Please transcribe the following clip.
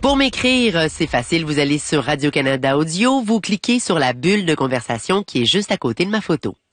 Pour m'écrire, c'est facile, vous allez sur Radio-Canada Audio, vous cliquez sur la bulle de conversation qui est juste à côté de ma photo.